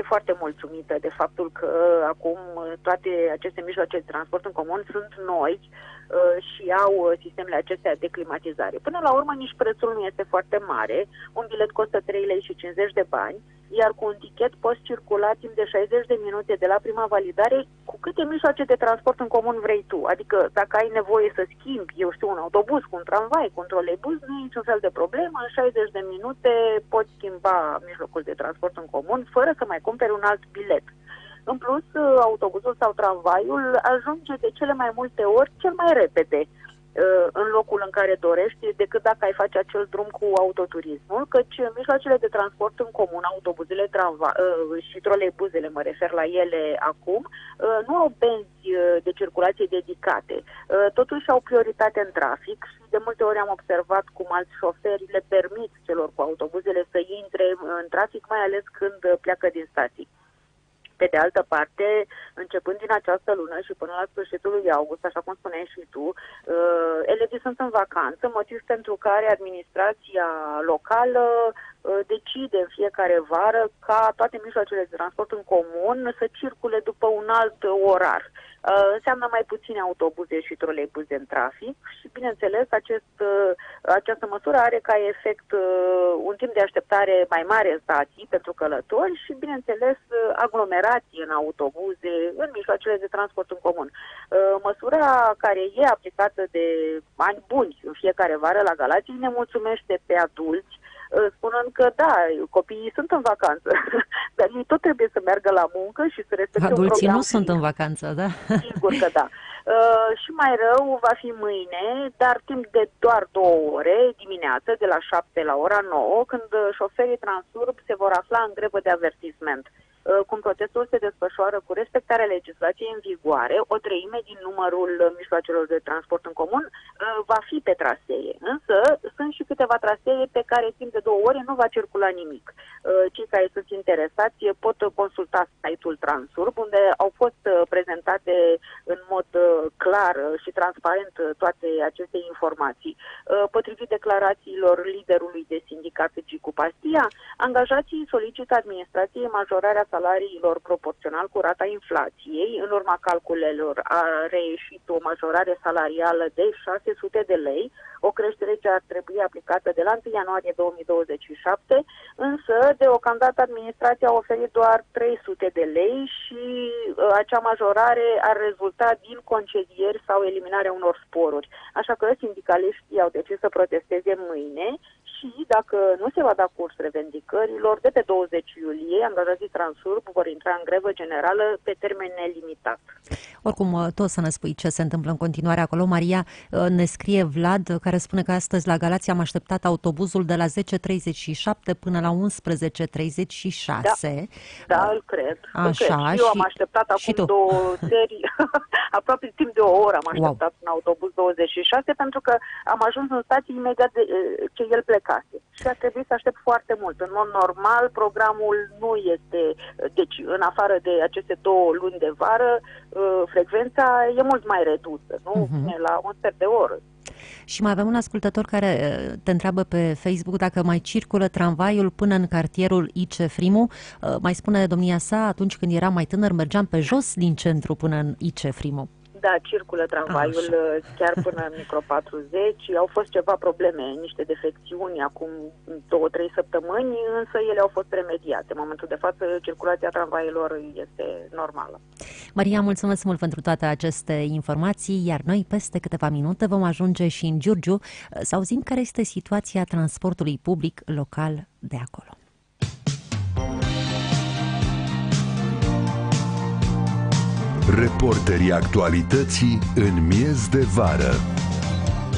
foarte mulțumită de faptul că acum toate aceste mijloace de transport în comun sunt noi și au sistemele acestea de climatizare. Până la urmă, nici prețul nu este foarte mare. Un bilet costă 3 lei și 50 de bani, iar cu un tichet poți circula timp de 60 de minute de la prima validare cu câte mijloace de transport în comun vrei tu. Adică dacă ai nevoie să schimbi, eu știu, un autobuz cu un tramvai, cu un troleibuz, nu e niciun fel de problemă. În 60 de minute poți schimba mijlocul de transport în comun fără să mai cumperi un alt bilet. În plus, autobuzul sau tramvaiul ajunge de cele mai multe ori cel mai repede în locul în care dorești decât dacă ai face acel drum cu autoturismul, căci mijloacele de transport în comun, autobuzele și troleibuzele, mă refer la ele acum, nu au benzi de circulație dedicate. Totuși au prioritate în trafic și de multe ori am observat cum alți șoferi le permit celor cu autobuzele să intre în trafic, mai ales când pleacă din stații. Pe de altă parte, începând din această lună și până la sfârșitul lui august, așa cum spuneai și tu, elevii sunt în vacanță, motiv pentru care administrația locală decide în fiecare vară ca toate mijloacele de transport în comun să circule după un alt orar. Înseamnă mai puține autobuze și troleibuze în trafic și, bineînțeles, această măsură are ca efect un timp de așteptare mai mare în stații pentru călători și, bineînțeles, aglomerații în autobuze, în mijloacele de transport în comun. Măsura care e aplicată de ani buni în fiecare vară la Galați ne mulțumește pe adulți, spunând că da, copiii sunt în vacanță, dar ei tot trebuie să meargă la muncă și să respecte un program. Adulții nu sunt în vacanță, da? Sigur că da. Și mai rău va fi mâine, dar timp de doar 2 ore dimineață, de la 7 la ora 9, când șoferii Transurb se vor afla în grevă de avertisment. Cum protestul se desfășoară cu respectarea legislației în vigoare, o treime din numărul mijloacelor de transport în comun va fi pe trasee. Însă sunt și câteva trasee pe care timp de 2 ore nu va circula nimic. Cei care sunt interesați pot consulta site-ul Transurb, unde au fost prezentate în mod clar și transparent toate aceste informații. Potrivit declarațiilor liderului de sindicat Gicu Pastia, angajații solicită administrației majorarea salariilor proporțional cu rata inflației. În urma calculelor a reieșit o majorare salarială de 600 de lei, o creștere ce ar trebui aplicată de la 1 ianuarie 2027, însă deocamdată administrația a oferit doar 300 de lei și acea majorare ar rezulta din concedieri sau eliminarea unor sporuri. Așa că sindicaliștii au decis să protesteze mâine și dacă nu se va da curs revendicărilor, de pe 20 iulie, angajații Transurb vor intra în grevă generală pe termen nelimitat. Oricum, tot să ne spui ce se întâmplă în continuare acolo. Maria, ne scrie Vlad, care spune că astăzi la Galați am așteptat autobuzul de la 10:37 până la 11:36. Da, îl cred. Așa, eu am așteptat acum 2 serii, aproape timp de 1 oră am așteptat un autobuz 26, pentru că am ajuns în stație imediat ce el plecase. Și a trebuit să aștept foarte mult. În mod normal, programul nu este, deci în afară de aceste 2 luni de vară, frecvența e mult mai redusă, nu? La un sfert de oră. Și mai avem un ascultător care te întreabă pe Facebook dacă mai circulă tramvaiul până în cartierul IC Frimu. Mai spune domnia sa, atunci când eram mai tânăr, mergeam pe jos din centru până în IC Frimu. Da, circulă tramvaiul chiar până în micro 40. Au fost ceva probleme, niște defecțiuni acum 2-3 săptămâni, însă ele au fost remediate. În momentul de față, circulația tramvailor este normală. Maria, mulțumesc mult pentru toate aceste informații, iar noi peste câteva minute vom ajunge și în Giurgiu să auzim care este situația transportului public local de acolo. Reporterii actualității în miez de vară.